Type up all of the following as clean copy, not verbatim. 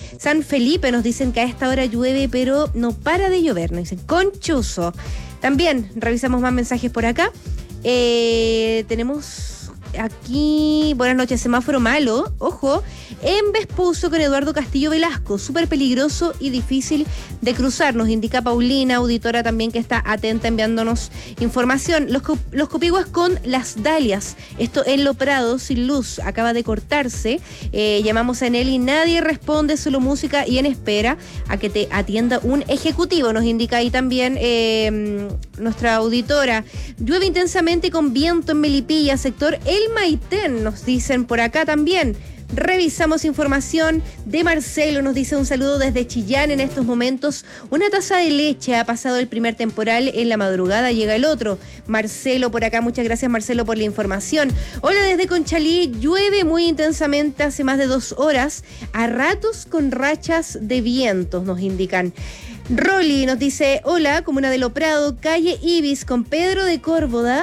San Felipe nos dicen que a esta hora llueve, pero no para de llover, nos dicen Conchuzo. También revisamos más mensajes por acá. Tenemos aquí, buenas noches, semáforo malo, ojo, en Vespucio con Eduardo Castillo Velasco, súper peligroso y difícil de cruzar, nos indica Paulina, auditora también que está atenta enviándonos información. Los Copiguas con Las Dalias, esto en Lo Prado, sin luz, acaba de cortarse, llamamos a Nelly, nadie responde, solo música y en espera a que te atienda un ejecutivo, nos indica ahí también nuestra auditora. Llueve intensamente con viento en Melipilla, sector El Maitén, nos dicen por acá también. Revisamos información de Marcelo, nos dice un saludo desde Chillán en estos momentos. Una taza de leche, ha pasado el primer temporal, en la madrugada llega el otro. Marcelo por acá, muchas gracias Marcelo por la información. Hola desde Conchalí, llueve muy intensamente hace más de 2 horas, a ratos con rachas de vientos, nos indican. Rolly nos dice, hola, comuna de Lo Prado, calle Ibis con Pedro de Córdoba,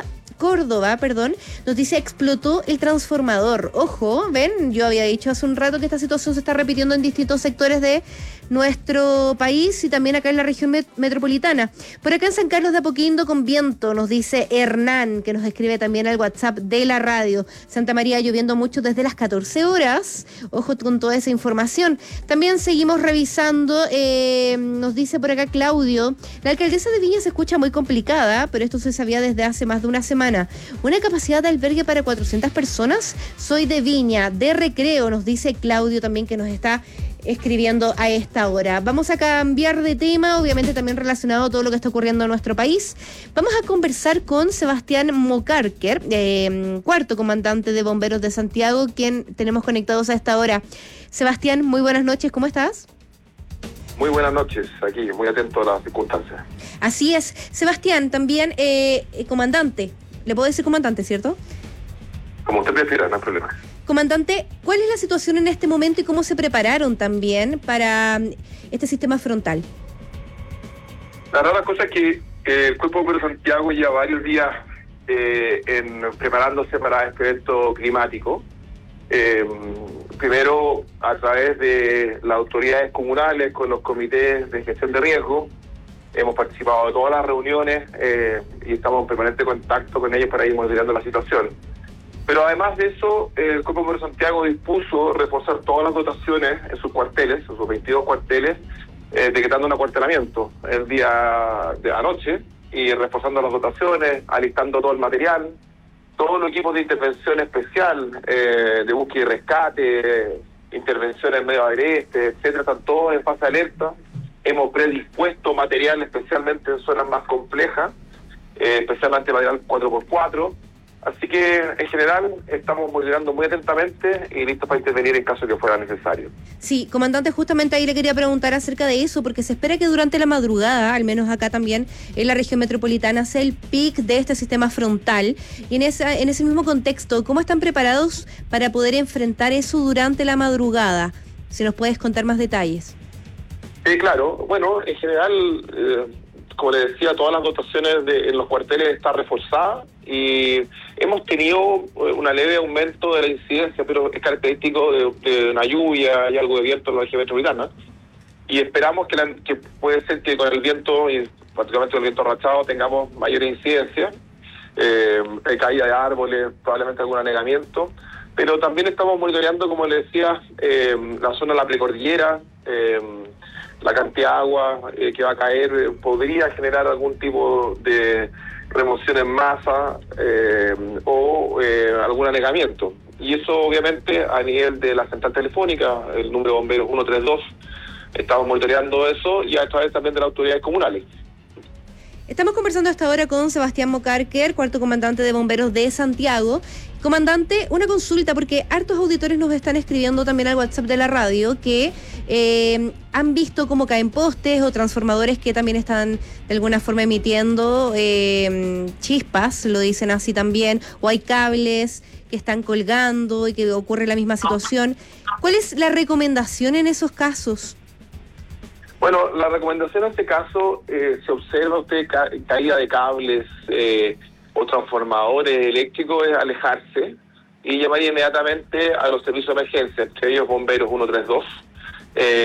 nos dice explotó el transformador. Ojo, ven, yo había dicho hace un rato que esta situación se está repitiendo en distintos sectores de nuestro país y también acá en la región metropolitana. Por acá en San Carlos de Apoquindo con viento, nos dice Hernán, que nos escribe también al WhatsApp de la radio. Santa María lloviendo mucho desde las 14 horas. Ojo con toda esa información. También seguimos revisando, nos dice por acá Claudio, la alcaldesa de Viña se escucha muy complicada, pero esto se sabía desde hace más de una semana. Una capacidad de albergue para 400 personas. Soy de Viña, de Recreo, nos dice Claudio también, que nos está escribiendo a esta hora. Vamos a cambiar de tema, obviamente también relacionado a todo lo que está ocurriendo en nuestro país. Vamos a conversar con Sebastián Mocarker, cuarto comandante de Bomberos de Santiago, quien tenemos conectados a esta hora. Sebastián, muy buenas noches, ¿cómo estás? Muy buenas noches, aquí, muy atento a las circunstancias. Así es. Sebastián, también comandante, le puedo decir comandante, ¿cierto? Como usted prefiera, no hay problema. Comandante, ¿cuál es la situación en este momento y cómo se prepararon también para este sistema frontal? La verdad, la cosa es que el Cuerpo de Bomberos de Santiago lleva varios días preparándose para este evento climático. Primero, a través de las autoridades comunales, con los comités de gestión de riesgo, hemos participado de todas las reuniones y estamos en permanente contacto con ellos para ir monitoreando la situación. Pero además de eso, el Cuerpo de Bomberos de Santiago dispuso reforzar todas las dotaciones en sus cuarteles, en sus 22 cuarteles, decretando un acuartelamiento el día de anoche y reforzando las dotaciones, alistando todo el material, todos los equipos de intervención especial, de búsqueda y rescate, intervenciones en medio agreste, etcétera, están todos en fase de alerta. Hemos predispuesto material especialmente en zonas más complejas, especialmente material 4x4. Así que, en general, estamos monitoreando muy atentamente y listos para intervenir en caso de que fuera necesario. Sí, comandante, justamente ahí le quería preguntar acerca de eso, porque se espera que durante la madrugada, al menos acá también, en la región metropolitana, sea el pic de este sistema frontal. Y en ese mismo contexto, ¿cómo están preparados para poder enfrentar eso durante la madrugada? Si nos puedes contar más detalles. Claro. Bueno, en general, como le decía, todas las dotaciones en los cuarteles están reforzadas y hemos tenido una leve aumento de la incidencia, pero es característico de una lluvia y algo de viento en la región metropolitana. Y esperamos que puede ser que con el viento, y prácticamente con el viento rachado, tengamos mayor incidencia, caída de árboles, probablemente algún anegamiento. Pero también estamos monitoreando, como le decía, la zona de la precordillera, la cantidad de agua que va a caer podría generar algún tipo de remoción en masa o algún anegamiento. Y eso obviamente a nivel de la central telefónica, el número de bomberos 132, estamos monitoreando eso y a través también de las autoridades comunales. Estamos conversando hasta ahora con Sebastián Mocarker, cuarto comandante de Bomberos de Santiago. Comandante, una consulta, porque hartos auditores nos están escribiendo también al WhatsApp de la radio que han visto cómo caen postes o transformadores que también están de alguna forma emitiendo chispas, lo dicen así también, o hay cables que están colgando y que ocurre la misma situación. ¿Cuál es la recomendación en esos casos? Bueno, la recomendación en este caso, se observa usted caída de cables o transformadores eléctricos, es alejarse y llamar inmediatamente a los servicios de emergencia, entre ellos bomberos 132,